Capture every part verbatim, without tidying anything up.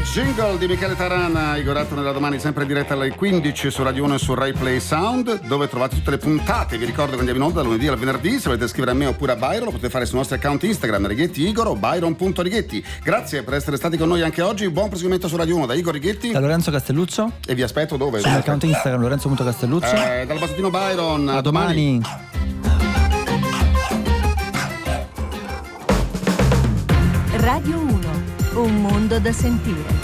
Jingle di Michele Tarana, Igor Atto nella domani, sempre in diretta alle quindici su Radio uno e su Rai Play Sound, dove trovate tutte le puntate. Vi ricordo che andiamo in onda da lunedì al venerdì. Se volete scrivere a me oppure a Byron, lo potete fare sui nostri account Instagram, Righetti Igor o Byron punto Righetti. Grazie per essere stati con noi anche oggi. Buon proseguimento su Radio uno da Igor Righetti, da Lorenzo Castelluccio. E vi aspetto dove? Sull'account Instagram Lorenzo punto Castelluccio. Eh, dal Bassettino Byron. A, a domani. domani. Radio uno, un mondo da sentire.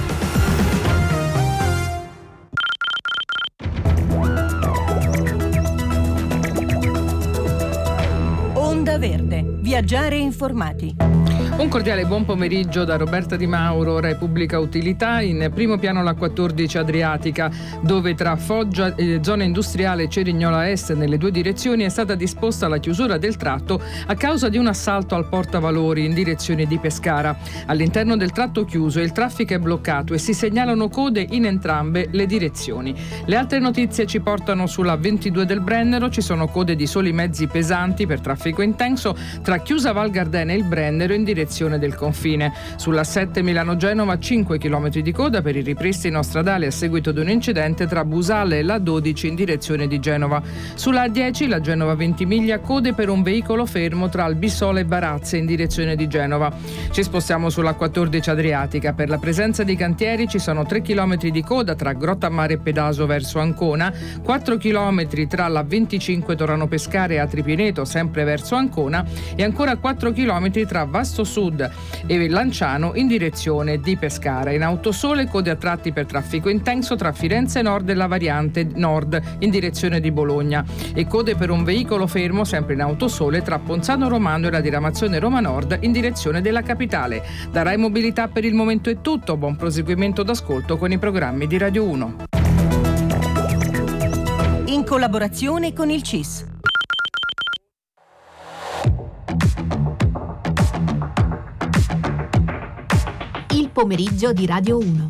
Onda Verde, viaggiare informati. Un cordiale buon pomeriggio da Roberta Di Mauro, Repubblica Utilità. In primo piano la quattordici Adriatica, dove tra Foggia e zona industriale Cerignola Est nelle due direzioni è stata disposta la chiusura del tratto a causa di un assalto al portavalori in direzione di Pescara. All'interno del tratto chiuso il traffico è bloccato e si segnalano code in entrambe le direzioni. Le altre notizie ci portano sulla ventidue del Brennero. Ci sono code di soli mezzi pesanti per traffico intenso tra Chiusa Val Gardena e il Brennero in direzione del confine. Sulla sette Milano-Genova cinque chilometri di coda per il ripristino stradale a seguito di un incidente tra Busale e la dodici in direzione di Genova. Sulla A dieci la Genova Ventimiglia code per un veicolo fermo tra Albisola e Varazze in direzione di Genova. Ci spostiamo sulla quattordici Adriatica. Per la presenza di cantieri ci sono tre chilometri di coda tra Grottammare e Pedaso verso Ancona, quattro chilometri tra la venticinque Torano Pescara e Atripineto sempre verso Ancona e ancora quattro chilometri tra Vasto Sud e Lanciano in direzione di Pescara. In autosole code a tratti per traffico intenso tra Firenze Nord e la variante Nord in direzione di Bologna e code per un veicolo fermo sempre in autosole tra Ponzano Romano e la diramazione Roma Nord in direzione della capitale. Da Rai Mobilità per il momento è tutto. Buon proseguimento d'ascolto con i programmi di Radio uno. In collaborazione con il C I S. Il pomeriggio di Radio uno.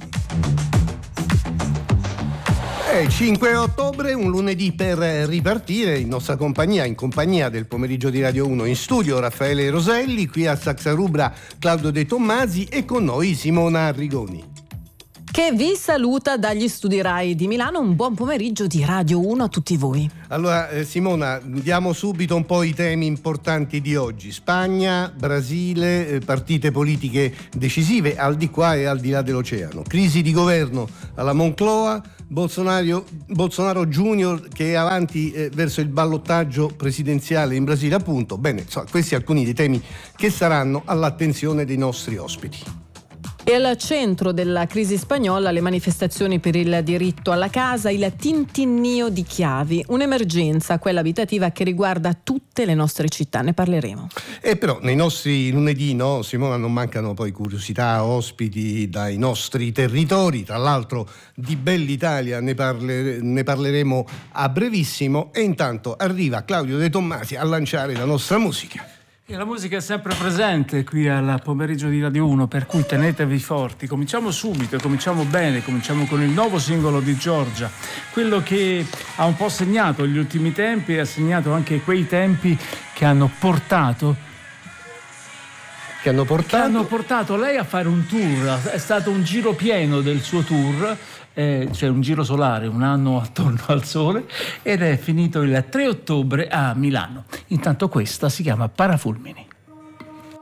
È cinque ottobre, un lunedì per ripartire in nostra compagnia, in compagnia del pomeriggio di Radio uno. In studio Raffaele Roselli, qui a Saxa Rubra Claudio De Tommasi e con noi Simona Arrigoni, che vi saluta dagli studi Rai di Milano. Un buon pomeriggio di Radio uno a tutti voi. Allora eh, Simona, diamo subito un po' i temi importanti di oggi. Spagna, Brasile, eh, partite politiche decisive al di qua e al di là dell'oceano. Crisi di governo alla Moncloa, Bolsonaro, Bolsonaro Junior che è avanti eh, verso il ballottaggio presidenziale in Brasile appunto. Bene, so, questi alcuni dei temi che saranno all'attenzione dei nostri ospiti. E al centro della crisi spagnola le manifestazioni per il diritto alla casa, il tintinnio di chiavi, un'emergenza, quella abitativa che riguarda tutte le nostre città, ne parleremo. E però nei nostri lunedì, no, Simona, non mancano poi curiosità, ospiti dai nostri territori, tra l'altro di Bell'Italia ne, parle, ne parleremo a brevissimo e intanto arriva Claudio De Tommasi a lanciare la nostra musica. E la musica è sempre presente qui al pomeriggio di Radio uno, per cui tenetevi forti. Cominciamo subito, cominciamo bene, cominciamo con il nuovo singolo di Giorgia, quello che ha un po' segnato gli ultimi tempi e ha segnato anche quei tempi che hanno portato che hanno portato che hanno portato lei a fare un tour. È stato un giro pieno del suo tour, eh, cioè un giro solare, un anno attorno al sole, ed è finito il tre ottobre a Milano. Intanto questa si chiama Parafulmini.